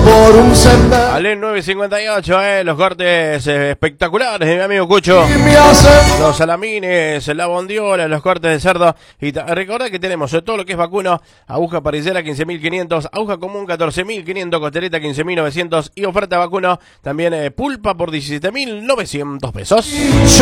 por un sendero. Ale 958, los cortes espectaculares de mi amigo Cucho. Los salamines, la bondiola, los cortes de cerdo. Y recordad que tenemos todo lo que es vacuno, aguja parrillera 15.500, aguja común 14.500, costeleta 15.900 y oferta vacuno también pulpa por 17.900 pesos.